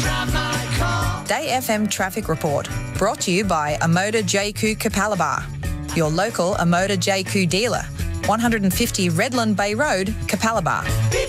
Day FM Traffic Report, brought to you by Amoda JQ Capalaba, your local Amoda JQ dealer, 150 Redland Bay Road, Capalaba.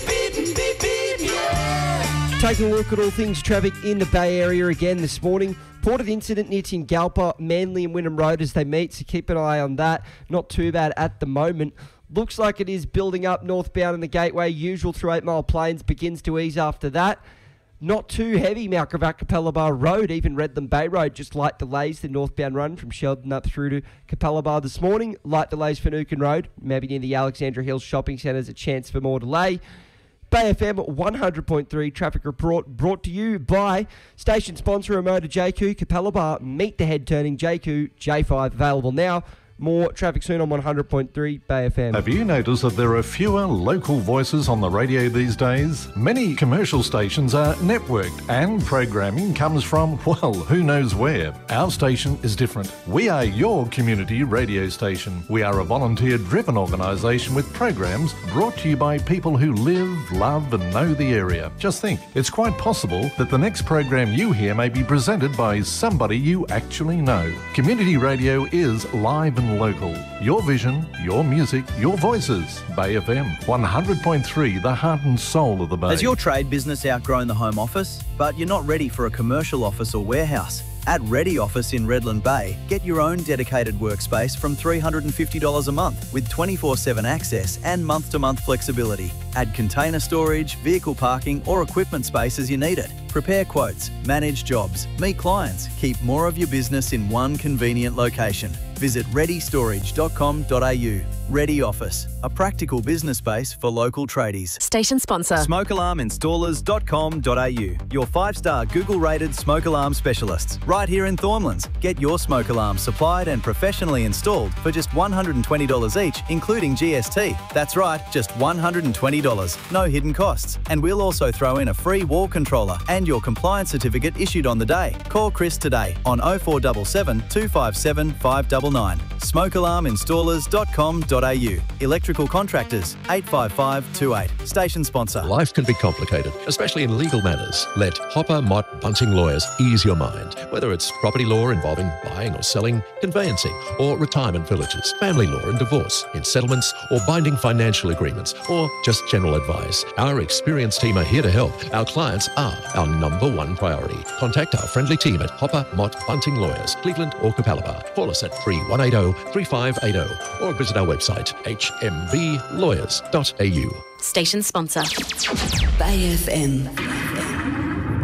Taking a look at all things traffic in the Bay Area again this morning. Reported incident near Tingalpa, Manly and Wynnum Road as they meet, so keep an eye on that. Not too bad at the moment. Looks like it is building up northbound in the Gateway. Usual through 8 Mile Plains begins to ease after that. Not too heavy, Mount Gravatt Capalaba Road, even Redland Bay Road. Just light delays, the northbound run from Sheldon up through to Capalaba this morning. Light delays for Nukin Road, maybe near the Alexandra Hills Shopping Centre's a chance for more delay. Bay FM 100.3 traffic report brought to you by station sponsor Amoda JQ Capalaba. Meet the head turning JQ J5 available now. More traffic soon on 100.3 Bay FM. Have you noticed that there are fewer local voices on the radio these days? Many commercial stations are networked and programming comes from, well, who knows where. Our station is different. We are your community radio station. We are a volunteer-driven organisation with programs brought to you by people who live, love and know the area. Just think, it's quite possible that the next program you hear may be presented by somebody you actually know. Community radio is live and local. Your vision, your music, your voices. Bay FM 100.3, the heart and soul of the Bay. Has your trade business outgrown the home office, but you're not ready for a commercial office or warehouse? At Ready Office in Redland Bay, get your own dedicated workspace from $350 a month with 24/7 access and month-to-month flexibility. Add container storage, vehicle parking or equipment space as you need it. Prepare quotes, manage jobs, meet clients, keep more of your business in one convenient location. Visit readystorage.com.au. Ready Office, a practical business space for local tradies. Station sponsor. SmokeAlarmInstallers.com.au, your 5-star Google-rated smoke alarm specialists. Right here in Thornlands. Get your smoke alarm supplied and professionally installed for just $120 each, including GST. That's right, just $120. No hidden costs. And we'll also throw in a free wall controller and your compliance certificate issued on the day. Call Chris today on 0477 257 599. SmokeAlarmInstallers.com.au. Electrical contractors 85528. Station sponsor. Life can be complicated, especially in legal matters. Let Hopper, Mott, Bunting Lawyers ease your mind. Whether it's property law involving buying or selling, conveyancing, or retirement villages, family law and divorce, in settlements or binding financial agreements, or just general advice. Our experienced team are here to help. Our clients are our number one priority. Contact our friendly team at Hopper, Mott, Bunting Lawyers, Cleveland or Capalaba. Call us at 3180-3580 or visit our website hmblawyers.au. Station sponsor. Bay FM.